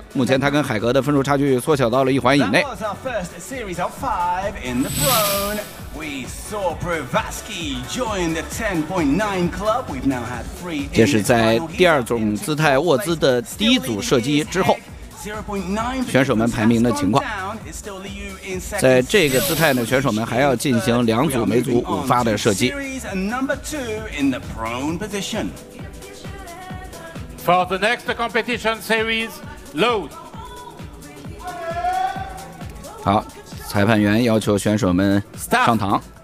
目前他跟海格的分数差距缩小到了1环以内。这是在第二种姿态沃兹的第一组射击之后，选手们排名的情况。在这个姿态呢，选手们还要进行2组每组5发的射击。 For the next competition series, load. 好，裁判员要求选手们上膛。